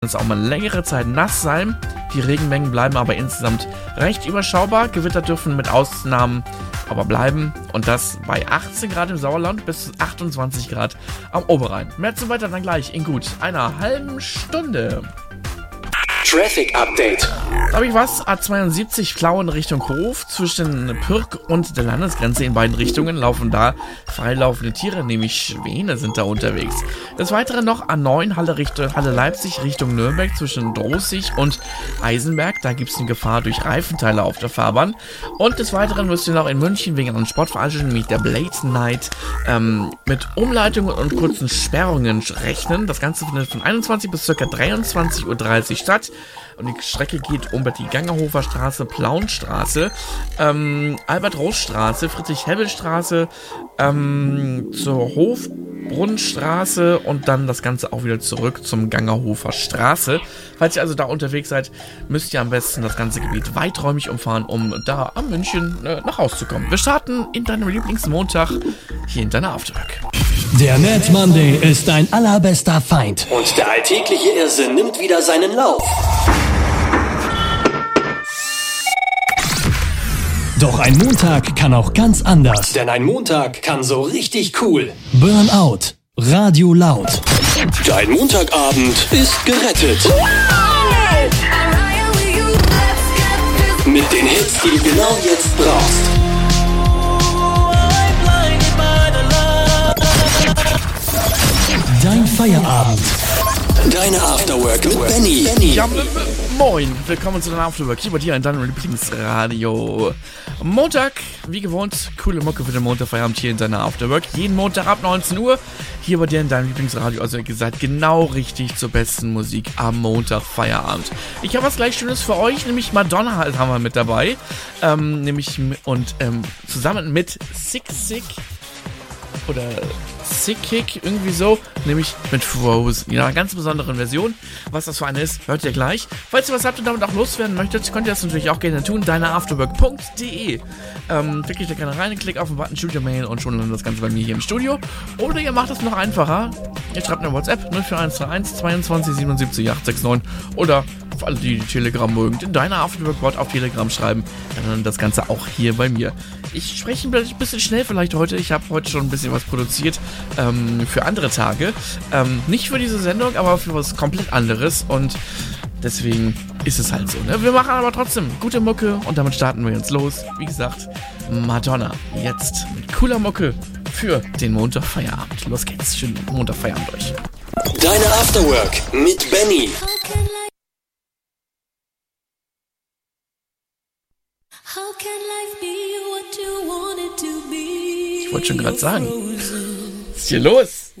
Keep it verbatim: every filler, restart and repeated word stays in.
es auch mal längere Zeit nass sein. Die Regenmengen bleiben aber insgesamt recht überschaubar. Gewitter dürfen mit Ausnahmen aber bleiben. Und das bei achtzehn Grad im Sauerland bis achtundzwanzig Grad am Oberrhein. Mehr zu weiter dann gleich in gut einer halben Stunde. Traffic Update. Da habe ich was. A zweiundsiebzig Plauen Richtung Hof. Zwischen Pürg und der Landesgrenze in beiden Richtungen laufen da freilaufende Tiere, nämlich Schwäne sind da unterwegs. Des Weiteren noch A neun Halle, Richtung, Halle Leipzig Richtung Nürnberg zwischen Droßig und Eisenberg. Da gibt es eine Gefahr durch Reifenteile auf der Fahrbahn. Und des Weiteren müsst ihr noch in München wegen einer Sportveranstaltung, nämlich der Blade Night, ähm, mit Umleitungen und kurzen Sperrungen rechnen. Das Ganze findet von einundzwanzig bis ca. dreiundzwanzig Uhr dreißig statt. Und die Strecke geht um die Gangerhofer Straße, Plaunstraße, ähm, Albert-Roos-Straße, Friedrich-Hebbel-Straße, ähm, zur Hofbrunnstraße und dann das Ganze auch wieder zurück zum Gangerhofer Straße. Falls ihr also da unterwegs seid, müsst ihr am besten das ganze Gebiet weiträumig umfahren, um da am München äh, nach Hause zu kommen. Wir starten in deinem Lieblingsmontag hier in deiner Afterwork. Der Mad Monday ist dein allerbester Feind. Und der alltägliche Irrsinn nimmt wieder seinen Lauf. Doch ein Montag kann auch ganz anders. Denn ein Montag kann so richtig cool. Burnout. Radio laut. Dein Montagabend ist gerettet. Mit den Hits, die du genau jetzt brauchst. Dein Feierabend. Deine Afterwork mit Benny. Benny. Ja, moin, willkommen zu deiner Afterwork hier bei dir in deinem Lieblingsradio. Montag, wie gewohnt, coole Mucke für den Montagfeierabend hier in deiner Afterwork. Jeden Montag ab neunzehn Uhr hier bei dir in deinem Lieblingsradio. Also wie gesagt, genau richtig zur besten Musik am Montagfeierabend. Ich habe was gleich Schönes für euch, nämlich Madonna halt haben wir mit dabei. Ähm, nämlich und ähm, zusammen mit Sick Sick oder Sick Kick, irgendwie so, nämlich mit Frozen. Ja, einer ganz besonderen Version. Was das für eine ist, hört ihr gleich. Falls ihr was habt und damit auch loswerden möchtet, könnt ihr das natürlich auch gerne tun. deineafterwork punkt de ähm, Klickt da gerne rein, klickt auf den Button Studio Mail und schon landet das Ganze bei mir hier im Studio. Oder ihr macht es noch einfacher. Ihr schreibt eine WhatsApp null vier eins drei eins zweiundzwanzig siebenundsiebzig acht sechs neun oder für alle, die die Telegram mögen, den Deiner Afterwork-Bot auf Telegram schreiben. Dann landet das Ganze auch hier bei mir. Ich spreche ein bisschen schnell vielleicht heute. Ich habe heute schon ein bisschen was produziert ähm, für andere Tage. Ähm, nicht für diese Sendung, aber für was komplett anderes. Und deswegen ist es halt so. Ne? Wir machen aber trotzdem gute Mucke und damit starten wir jetzt los. Wie gesagt, Madonna jetzt mit cooler Mucke für den Montagfeierabend. Los geht's. Schönen Montagfeierabend euch. Deine Afterwork mit Benny. Ich wollte schon gerade sagen. Was ist hier los?